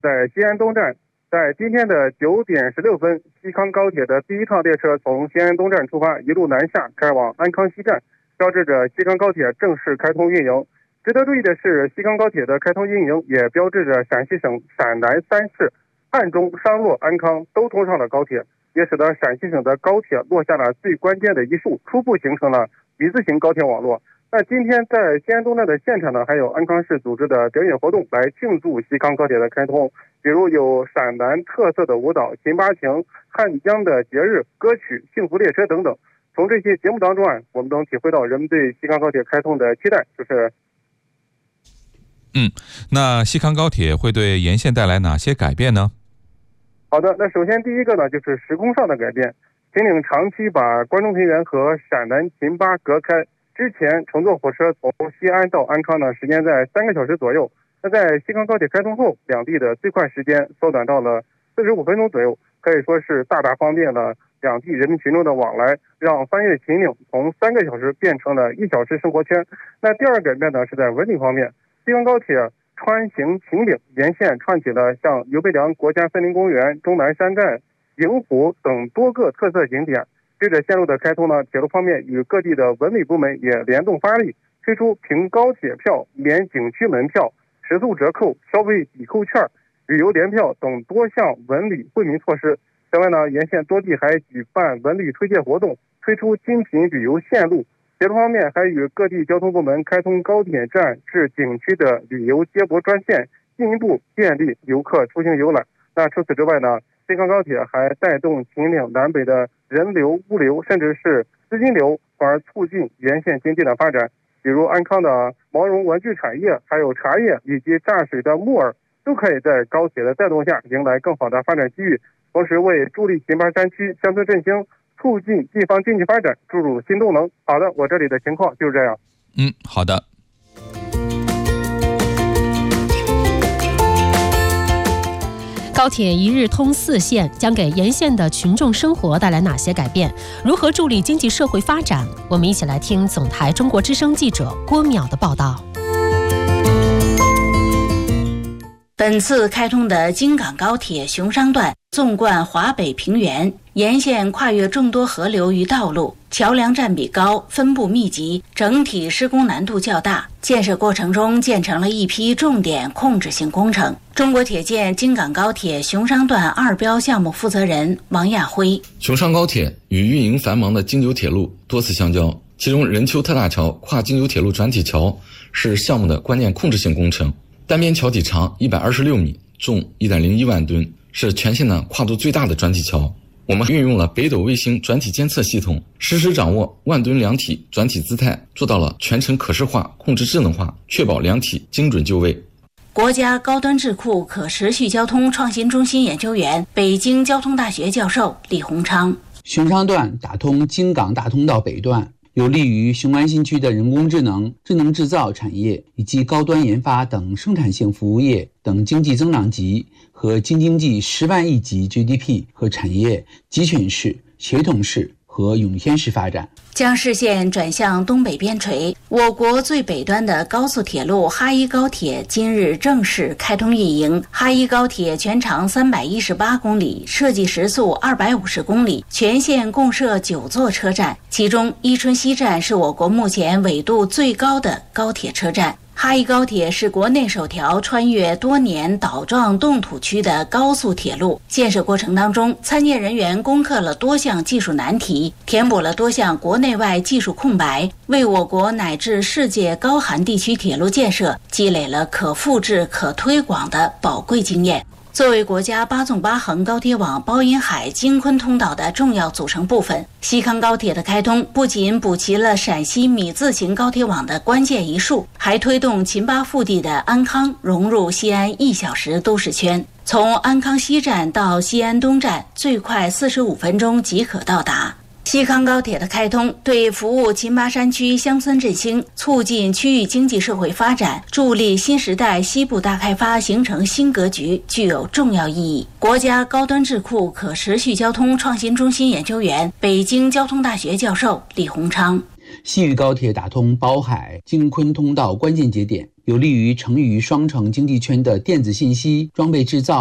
在西安东站，在今天的9点16分，西康高铁的第一趟列车从西安东站出发，一路南下开往安康西站，标志着西康高铁正式开通运营。值得注意的是，西康高铁的开通运营也标志着陕西省陕南3市汉中、商洛、安康都通上了高铁，也使得陕西省的高铁落下了最关键的一树，初步形成了V字形高铁网络。那今天在西安东站的现场呢，还有安康市组织的表演活动来庆祝西康高铁的开通，比如有陕南特色的舞蹈、秦巴情、汉江的节日歌曲、幸福列车等等。从这些节目当中我们能体会到人们对西康高铁开通的期待。 那西康高铁会对沿线带来哪些改变呢？ 好的，那首先第一个呢，就是时空上的改变。秦岭长期把关中平原和陕南秦巴隔开，之前乘坐火车从西安到安康呢，时间在3个小时左右。那在西康高铁开通后，两地的最快时间缩短到了45分钟左右，可以说是大大方便了两地人民群众的往来，让翻越秦岭从3个小时变成了1小时生活圈。那第二个改变呢，是在文旅方面。西康高铁穿行秦岭沿线串起了像刘备梁国家森林公园、终南山寨、营湖等多个特色景点。随着线路的开通呢，铁路方面与各地的文旅部门也联动发力，推出凭高铁票免景区门票、食宿折扣、消费抵扣券、旅游联票等多项文旅惠民措施。此外呢，沿线多地还举办文旅推介活动，推出精品旅游线路。铁路方面还与各地交通部门开通高铁站至景区的旅游接驳专线，进一步便利游客出行游览。那除此之外呢，西康高铁还带动秦岭南北的人流、物流，甚至是资金流，从而促进沿线经济的发展。比如安康的毛绒玩具产业，还有茶叶以及榨水的木耳，都可以在高铁的带动下迎来更好的发展机遇，同时为助力秦巴山区乡村振兴、促进地方经济发展注入新动能。好的，我这里的情况就是这样。 好的。 高铁一日通4线将给沿线的群众生活带来哪些改变？如何助力经济社会发展？我们一起来听总台中国之声记者郭淼的报道。 本次开通的京港高铁熊商段纵贯华北平原，沿线跨越众多河流与道路，桥梁占比高，分布密集，整体施工难度较大。建设过程中建成了一批重点控制性工程。中国铁建京港高铁熊商段2标项目负责人王亚辉： 熊商高铁与运营繁忙的京九铁路多次相交，其中任丘特大桥跨京九铁路转体桥是项目的关键控制性工程。单边桥体长126米，重1.01万吨，是全线的跨度最大的转体桥。我们运用了北斗卫星转体监测系统，实时掌握万吨梁体转体姿态，做到了全程可视化、控制智能化，确保梁体精准就位。 国家高端智库可持续交通创新中心研究员、北京交通大学教授李洪昌： 熊商段打通京港大通道北段，有利于雄安新区的人工智能、智能制造产业以及高端研发等生产性服务业等经济增长级和京津冀10万亿级 GDP 和产业集群式、协同式和涌现式发展。 将视线转向东北边陲，我国最北端的高速铁路哈一高铁今日正式开通运营。哈一高铁全长318公里，设计时速250公里，全线共设9座车站，其中伊春西站是我国目前纬度最高的高铁车站。哈一高铁是国内首条穿越多年岛状冻土区的高速铁路。建设过程当中，参建人员攻克了多项技术难题，填补了多项国内外技术空白，为我国乃至世界高寒地区铁路建设积累了可复制、可推广的宝贵经验。作为国家8纵8横高铁网包银海京昆通道的重要组成部分，西康高铁的开通不仅补齐了陕西米字形高铁网的关键一树，还推动秦巴腹地的安康融入西安1小时都市圈。从安康西站到西安东站，最快45分钟即可到达。西康高铁的开通对服务秦巴山区乡村振兴、促进区域经济社会发展、助力新时代西部大开发形成新格局具有重要意义。国家高端智库可持续交通创新中心研究员、北京交通大学教授李洪昌： 西渝高铁打通宝海、京昆通道关键节点，有利于成渝双城经济圈的电子信息、装备制造、